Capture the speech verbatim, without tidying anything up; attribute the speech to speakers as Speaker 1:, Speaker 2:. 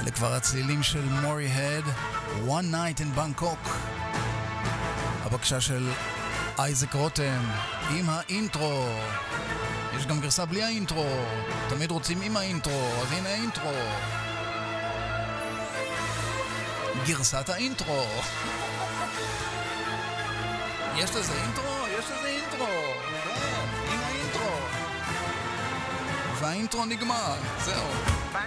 Speaker 1: אלה כבר הצלילים של מורי הד, One Night in Bangkok. הבקשה של אייזק רותם עם האינטרו. יש גם גרסה בלי האינטרו, תמיד רוצים עם האינטרו, אז הנה האינטרו. גרסת האינטרו. יש לזה אינטרו? יש לזה אינטרו. כן, עם האינטרו. והאינטרו נגמר, זהו.